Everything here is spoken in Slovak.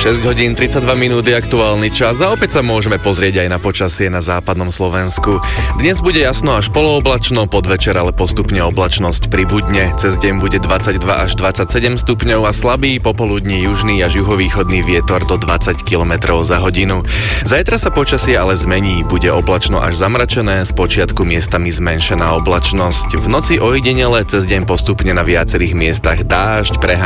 6 hodín 32 minút je aktuálny čas a opäť sa môžeme pozrieť aj na počasie na západnom Slovensku. Dnes bude jasno až polooblačno, podvečer ale postupne oblačnosť pribudne. Cez deň bude 22 až 27 stupňov a slabý popoludní južný až juhovýchodný vietor do 20 km za hodinu. Zajtra sa počasie ale zmení, bude oblačno až zamračené, spočiatku miestami zmenšená oblačnosť. V noci ojedinele, cez deň postupne na viacerých miestach dážď,